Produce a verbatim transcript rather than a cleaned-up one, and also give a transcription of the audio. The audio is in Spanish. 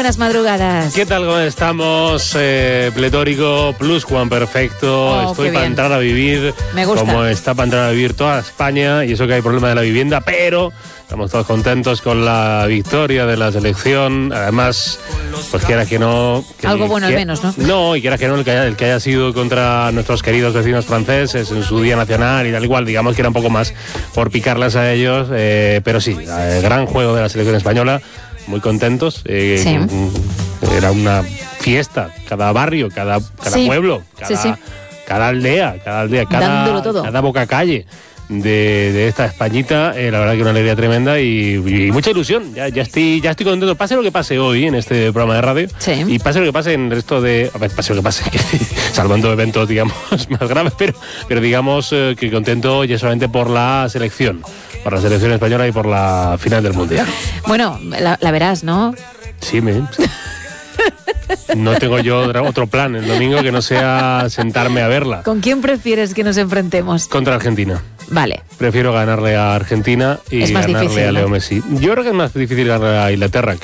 buenas madrugadas. ¿Qué tal? ¿Cómo estamos? Eh, pletórico, plus Juan perfecto. Oh, Estoy qué para bien. entrar a vivir. Me gusta. Como está para entrar a vivir toda España. Y eso que hay problema de la vivienda, pero estamos todos contentos con la victoria de la selección. Además, pues quieras que no... Que, Algo bueno que, al menos, ¿no? No, y quieras que no, el que, haya, el que haya sido contra nuestros queridos vecinos franceses en su Día Nacional y tal igual, digamos que era un poco más por picarles a ellos. Eh, pero sí, el gran juego de la selección española. Muy contentos. Eh, Sí. Era una fiesta. Cada barrio, cada, cada Sí. pueblo, cada, Sí, sí. cada aldea, cada aldea, Dándolo todo. cada, cada boca calle de, de esta Españita. Eh, la verdad que una alegría tremenda y, y mucha ilusión. Ya, ya, estoy, ya estoy contento. Pase lo que pase hoy en este programa de radio. Sí. Y pase lo que pase en el resto de... A ver, pase lo que pase. Salvando eventos, digamos, más graves. Pero, pero digamos eh, que contento ya solamente por la selección. Por la selección española y por la final del Mundial. Bueno, la, la verás, ¿no? Sí, me... No tengo yo otro plan el domingo que no sea sentarme a verla. ¿Con quién prefieres que nos enfrentemos? Contra Argentina. Vale. Prefiero ganarle a Argentina y Es más ganarle difícil, a Leo ¿no? Messi. Yo creo que es más difícil ganarle a Inglaterra.